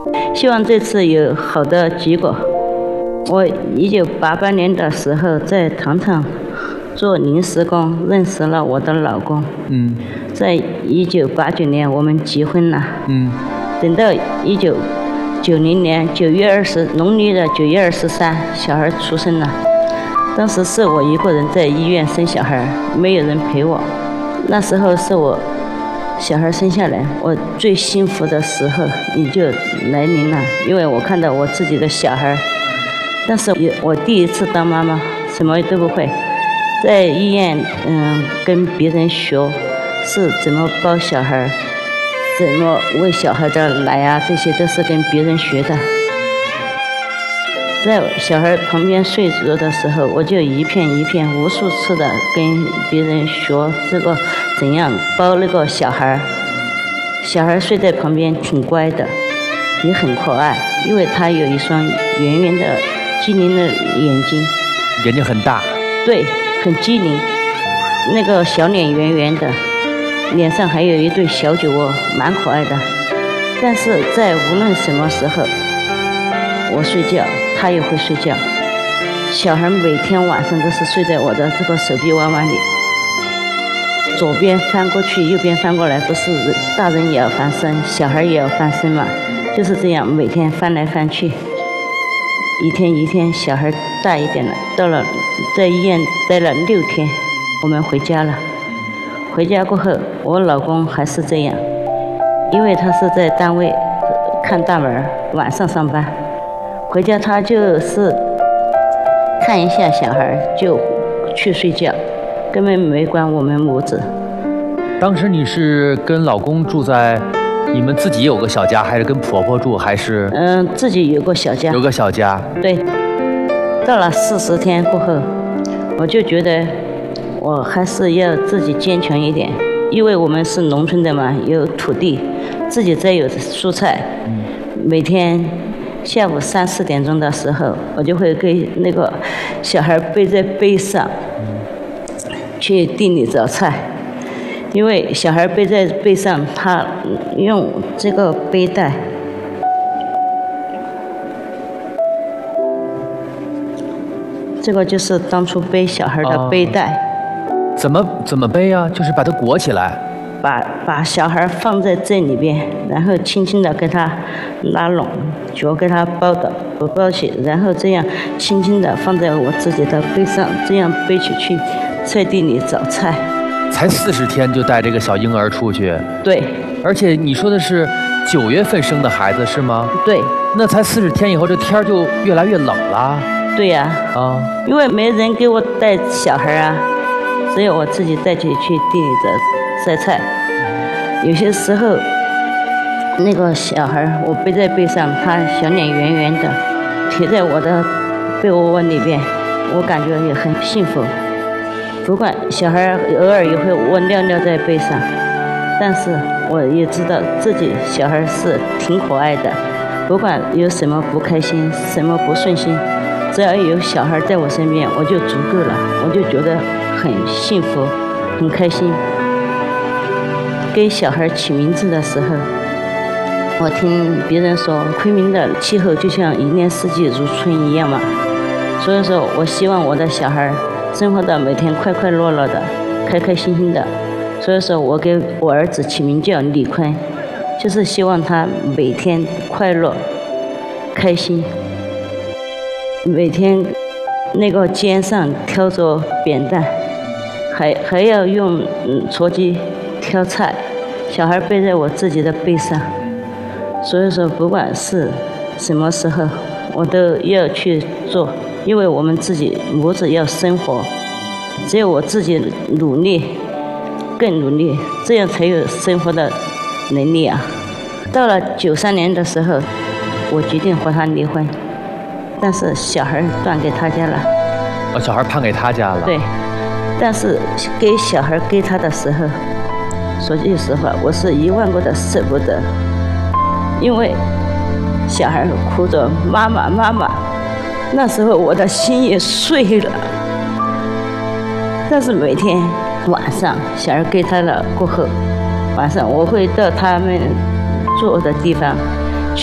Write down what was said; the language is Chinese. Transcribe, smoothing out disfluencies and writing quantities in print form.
希望这次有好的结果。我1988年的时候在糖厂做临时工，认识了我的老公。在1989年我们结婚了。等到1990年9月20，农历的9月23，小孩出生了。当时是我一个人在医院生小孩，没有人陪我。那时候是我小孩生下来，我最幸福的时候也就来临了，因为我看到我自己的小孩。但是我第一次当妈妈，什么都不会，在医院跟别人学是怎么抱小孩，怎么喂小孩的奶啊，这些都是跟别人学的。在小孩旁边睡着的时候，我就一片一片无数次的跟别人学这个怎样抱那个小孩。小孩睡在旁边挺乖的，也很可爱，因为他有一双圆圆的机灵的眼睛， 眼睛很大， 对，很机灵，那个小脸圆圆的，脸上还有一对小酒窝，蛮可爱的。但是在无论什么时候，我睡觉他也会睡觉。小孩每天晚上都是睡在我的这个手臂弯弯里，左边翻过去，右边翻过来，不是大人也要翻身，小孩也要翻身嘛，就是这样每天翻来翻去。一天一天，小孩大一点了，到了在医院待了6天，我们回家了。回家过后，我老公还是这样，因为他是在单位看大门，晚上上班，回家他就是看一下小孩就去睡觉，根本没管我们母子。 当时你是跟老公住在你们自己有个小家，还是跟婆婆住，还是？ 自己有个小家。 有个小家。 对。到了40天过后，我就觉得我还是要自己坚强一点，因为我们是农村的嘛，有土地，自己再有蔬菜。每天下午3、4点钟的时候，我就会给那个小孩背在背上，去地里找菜。因为小孩背在背上，他用这个背带，这个就是当初背小孩的背带。 怎么背啊？就是把它裹起来。 把小孩放在这里边，然后轻轻的给他拉拢，脚给他包起，然后这样轻轻的放在我自己的背上，这样背起去，在地里找菜。 才40天就带这个小婴儿出去？ 对。 而且你说的是9月份生的孩子是吗？ 对。那才40天以后，这天就越来越冷了。 对呀。因为没人给我带小孩啊，只有我自己带起去地里的晒菜。有些时候，那个小孩我背在背上，他小脸圆圆的，贴在我的被窝窝里边，我感觉也很幸福。不管小孩偶尔也会窝尿尿在背上，但是我也知道自己小孩是挺可爱的。不管有什么不开心，什么不顺心，只要有小孩在我身边，我就足够了，我就觉得很幸福，很开心。给小孩起名字的时候，我听别人说，昆明的气候就像一年四季如春一样嘛，所以说我希望我的小孩生活的每天快快乐乐的，开开心心的。所以说我给我儿子起名叫李坤，就是希望他每天快乐开心，每天那个肩上挑着扁担，还要用锄箕挑菜，小孩背在我自己的背上。所以说不管是什么时候我都要去做，因为我们自己母子要生活，只有我自己努力，更努力，这样才有生活的能力啊。到了93年的时候，我决定和他离婚，但是小孩断给他家了。 小孩判给他家了。 对，但是给小孩给他的时候，说句实话，我是1万个的舍不得，因为小孩哭着妈妈妈妈，那时候我的心也碎了。但是每天晚上小孩给他了过后，晚上我会到他们住的地方